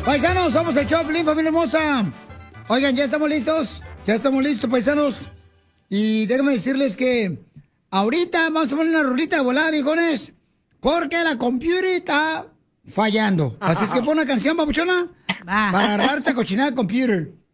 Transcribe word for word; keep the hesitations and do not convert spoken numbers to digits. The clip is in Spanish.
Paisanos, somos el Choplin, familia hermosa. Oigan, ¿ya estamos listos? Ya estamos listos, paisanos. Y déjenme decirles que ahorita vamos a poner una rolita de volada, viejones, porque la computer está fallando. Así es que pon una canción, papuchona, para agarrarte a cochinada computer.